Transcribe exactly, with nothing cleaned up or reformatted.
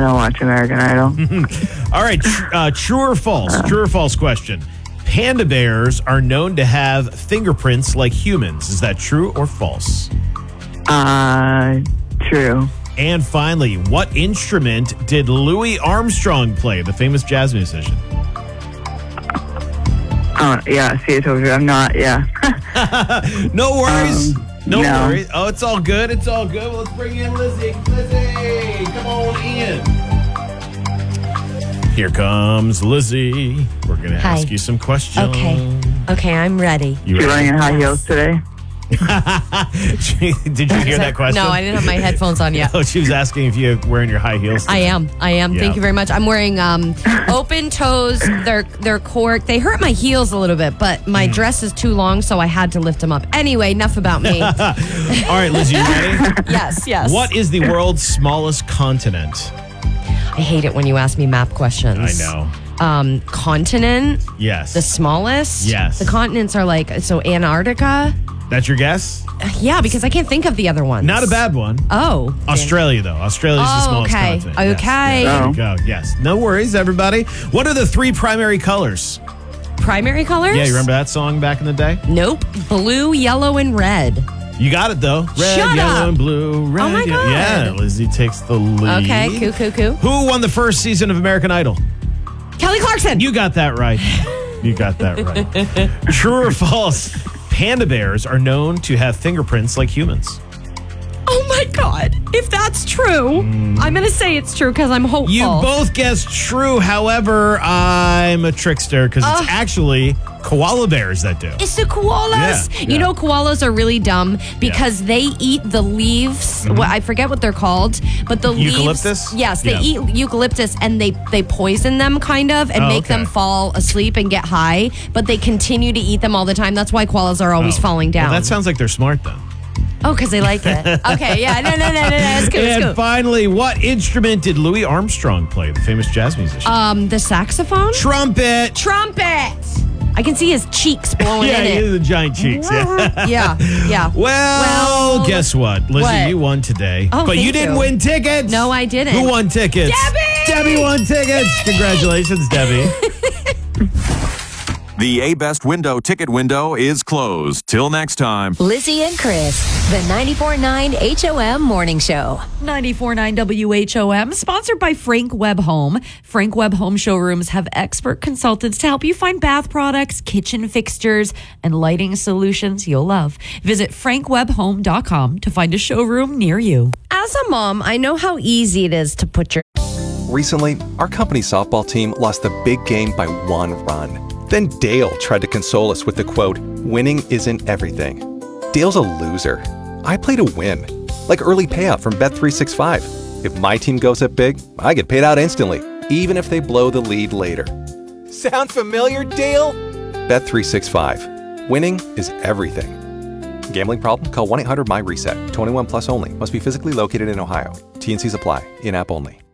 don't watch American Idol. All right, tr- uh, true or false? Uh. True or false question. Panda bears are known to have fingerprints like humans. Is that true or false? Uh, true. And finally, what instrument did Louis Armstrong play, the famous jazz musician? Oh, yeah, see, I told you, I'm not, yeah. No worries. Um, no, no worries. Oh, it's all good. It's all good. Well, let's bring in Lizzie. Lizzie, come on in. Here comes Lizzie. We're going to ask you some questions. Okay. Okay, I'm ready. You ready? Running in high heels today? Did you hear that question? No, I didn't have my headphones on yet. Oh, she was asking if you're wearing your high heels today. I am. I am. Yeah. Thank you very much. I'm wearing um, open toes. They're they're cork. They hurt my heels a little bit, but my mm. dress is too long, so I had to lift them up. Anyway, enough about me. All right, Lizzie, you ready? Yes, yes. What is the world's smallest continent? I hate it when you ask me map questions. I know. Um, continent? Yes. The smallest? Yes. The continents are like, so Antarctica? That's your guess? Uh, yeah, because I can't think of the other ones. Not a bad one. Oh. Australia, though. Australia's oh, the smallest okay. continent. Okay. Yes. Yeah, there we go. Yes. No worries, everybody. What are the three primary colors? Primary colors? Yeah, you remember that song back in the day? Nope. Blue, yellow, and red. You got it, though. Red, Shut yellow, up. and blue. Red, oh, my God. Yeah, Lizzie takes the lead. Okay, cool, cool, cool. Who won the first season of American Idol? Kelly Clarkson. You got that right. You got that right. True or false? Panda bears are known to have fingerprints like humans. Oh, my God. If that's true, mm. I'm going to say it's true because I'm hopeful. You both guessed true. However, I'm a trickster because uh, it's actually koala bears that do. It's the koalas. Yeah, yeah. You know, koalas are really dumb because yeah. they eat the leaves. Mm-hmm. Well, I forget what they're called, but the eucalyptus? leaves. Yes, they yeah. eat eucalyptus and they, they poison them kind of and oh, make okay. them fall asleep and get high, but they continue to eat them all the time. That's why koalas are always oh. falling down. Well, that sounds like they're smart then. Oh, because they like it. Okay, yeah, no, no, no, no, no, it's cool, it's And cool. finally, what instrument did Louis Armstrong play, the famous jazz musician? Um, the saxophone? Trumpet. Trumpet! I can see his cheeks blowing yeah, in it. Yeah, the giant cheeks. Yeah, yeah. yeah. Well, well, guess what? Lizzie, what? you won today. Oh, but you didn't you. win tickets. No, I didn't. Who won tickets? Debbie! Debbie won tickets. Congratulations, Debbie. The A-Best window ticket window is closed. Till next time. Lizzie and Chris, the ninety-four point nine H O M Morning Show. ninety-four point nine W H O M, sponsored by Frank Webb Home. Frank Webb Home showrooms have expert consultants to help you find bath products, kitchen fixtures, and lighting solutions you'll love. Visit frank webb home dot com to find a showroom near you. As a mom, I know how easy it is to put your... Recently, our company softball team lost the big game by one run. Then Dale tried to console us with the quote, "Winning isn't everything." Dale's a loser. I play to win. Like early payout from Bet three sixty-five. If my team goes up big, I get paid out instantly, even if they blow the lead later. Sound familiar, Dale? Bet three sixty-five. Winning is everything. Gambling problem? Call one eight hundred M Y RESET. twenty-one plus only. Must be physically located in Ohio. T and C's apply. In-app only.